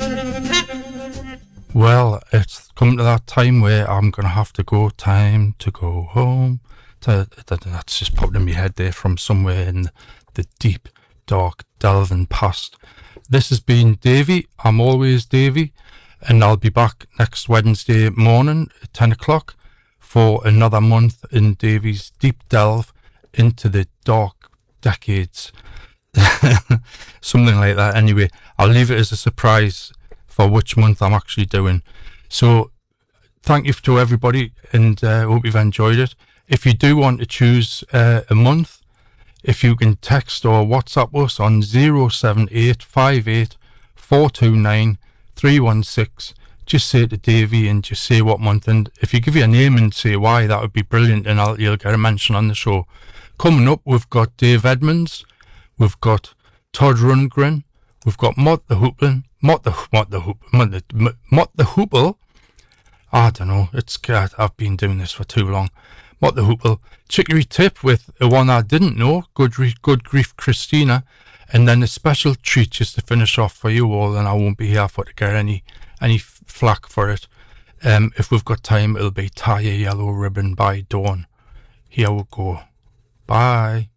Well, it's come to that time where I'm going to have to go. Time to go home. That's just popped in my head there from somewhere in the deep, dark, delving past. This has been Davey. I'm always Davey. And I'll be back next Wednesday morning at 10 o'clock for another month in Davey's deep delve into the dark decades. Something like that. Anyway, I'll leave it as a surprise for which month I'm actually doing. So thank you to everybody, and hope you've enjoyed it. If you do want to choose a month, if you can text or WhatsApp us on 07858 429 316, just say to Davey and just say what month, and if you give your name and say why, that would be brilliant, and you'll get a mention on the show. Coming up, we've got Dave Edmonds, we've got Todd Rundgren, we've got Mott the Hoople. I don't know, I've been doing this for too long. Mott the Hoople, Chicory Tip with the one I didn't know, Good Grief Christina, and then a special treat just to finish off for you all, and I won't be here for to get any flack for it. If we've got time, it'll be Tie a Yellow Ribbon by Dawn. Here we go. Bye.